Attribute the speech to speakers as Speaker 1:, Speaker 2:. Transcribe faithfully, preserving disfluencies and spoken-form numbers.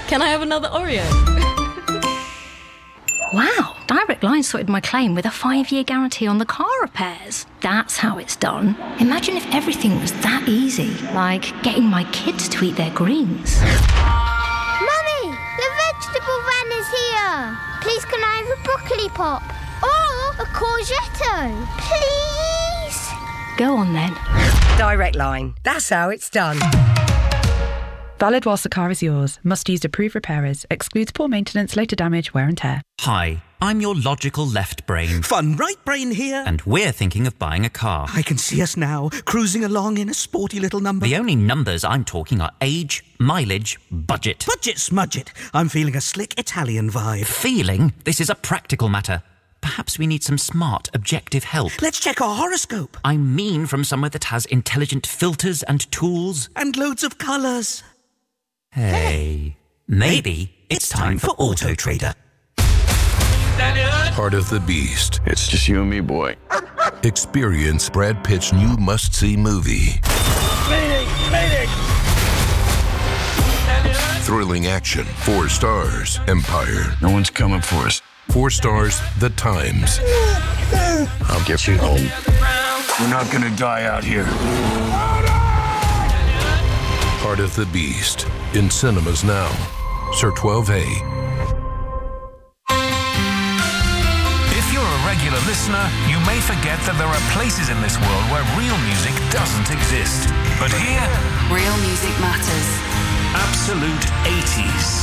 Speaker 1: Can I have another Oreo?
Speaker 2: Wow, Direct Line sorted my claim with a five-year guarantee on the car repairs. That's how it's done. Imagine if everything was that easy, like getting my kids to eat their greens.
Speaker 3: Mummy, the vegetable van is here. Please can I have a broccoli pop? Or a courgette? Please?
Speaker 2: Go on then.
Speaker 4: Direct Line. That's how it's done.
Speaker 5: Valid whilst the car is yours. Must use approved repairers. Excludes poor maintenance, later damage, wear and tear.
Speaker 6: Hi, I'm your logical left brain.
Speaker 7: Fun right brain here.
Speaker 6: And we're thinking of buying a car.
Speaker 7: I can see us now, cruising along in a sporty little number.
Speaker 6: The only numbers I'm talking are age, mileage, budget.
Speaker 7: Budget smudget. I'm feeling a slick Italian vibe.
Speaker 6: Feeling? This is a practical matter. Perhaps we need some smart, objective help.
Speaker 7: Let's check our horoscope.
Speaker 6: I mean from somewhere that has intelligent filters and tools.
Speaker 7: And loads of colours.
Speaker 6: Hey, maybe it's time for Auto Trader.
Speaker 8: Heart of the Beast.
Speaker 9: It's just you and me, boy.
Speaker 8: Experience Brad Pitt's new must-see movie.
Speaker 9: Mayday! Mayday!
Speaker 8: Thrilling action. Four stars. Empire.
Speaker 9: No one's coming for us.
Speaker 8: Four stars. The Times.
Speaker 9: I'll get you home. We're not gonna die out here.
Speaker 8: Heart of the Beast. In cinemas now. Sir twelve A.
Speaker 10: If you're a regular listener, you may forget that there are places in this world where real music doesn't exist. But here,
Speaker 11: real music matters.
Speaker 10: Absolute eighties.